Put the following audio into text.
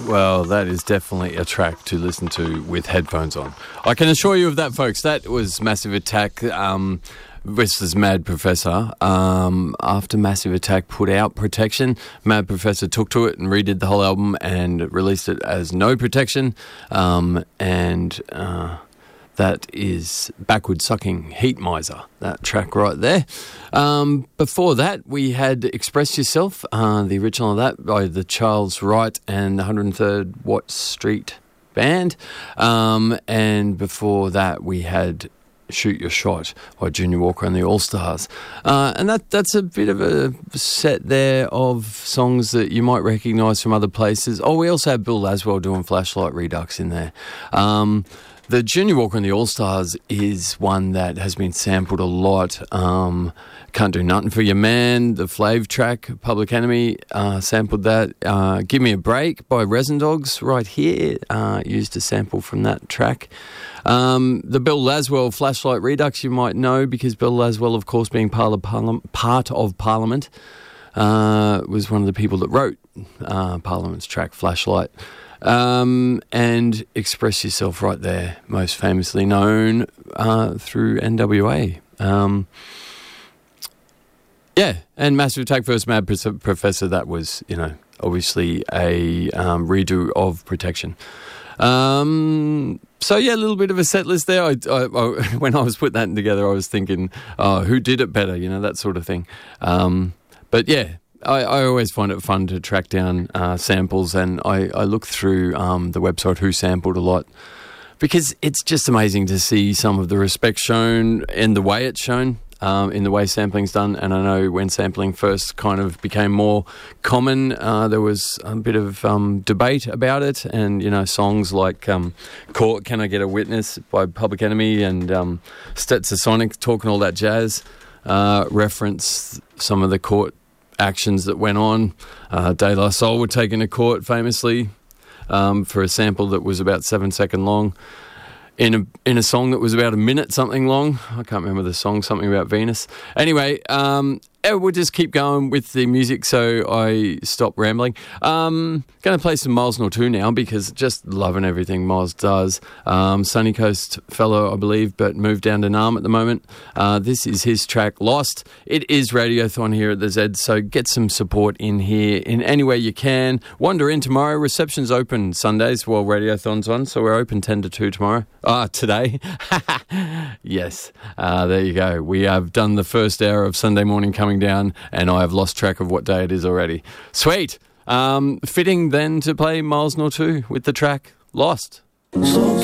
Well, that is definitely a track to listen to with headphones on. I can assure you of that, folks. That was Massive Attack. This is Mad Professor. After Massive Attack put out Protection, Mad Professor took to it and redid the whole album and released it as No Protection. That is Backward Sucking Heat Miser, that track right there. Before that, we had Express Yourself, the original of that by the Charles Wright and the 103rd Watt Street Band. And before that, we had Shoot Your Shot by Junior Walker and the All-Stars. And that's a bit of a set there of songs that you might recognise from other places. Oh, we also had Bill Laswell doing Flashlight Redux in there. The Junior Walker and the All-Stars is one that has been sampled a lot. Can't Do Nothing For Your Man, the Flav track, Public Enemy, sampled that. Give Me a Break by Resin Dogs right here, used a sample from that track. The Bill Laswell Flashlight Redux you might know, because Bill Laswell, of course, being part of Parliament, was one of the people that wrote Parliament's track Flashlight. And Express Yourself right there, most famously known through NWA. And Massive Attack vs. Mad Professor, that was, obviously a redo of Protection. A little bit of a set list there. I when I was putting that together, I was thinking, who did it better, that sort of thing. I always find it fun to track down samples, and I look through the website Who Sampled a lot, because it's just amazing to see some of the respect shown and the way it's shown, in the way sampling's done. And I know when sampling first kind of became more common, there was a bit of debate about it, and songs like Court, Can I Get a Witness by Public Enemy, and Stetsasonic, Talking All That Jazz, reference some of the court actions that went on. De La Soul were taken to court famously for a sample that was about 7 seconds long in a song that was about a minute something long. I can't remember the song, something about Venus. Anyway, we'll just keep going with the music, so I stop rambling. Going to play some Miles Nortu now, because just loving everything Miles does. Sunny Coast fellow, I believe, but moved down to Naarm at the moment. This is his track Lost. It is Radiothon here at the Z, so get some support in here in any way you can. Wander in tomorrow. Reception's open Sundays while Radiothon's on, so we're open 10 to 2 tomorrow. Today. Yes, there you go. We have done the first hour of Sunday morning coming down, and I have lost track of what day it is already. Sweet. Fitting then to play Miles Nortu with the track Lost. So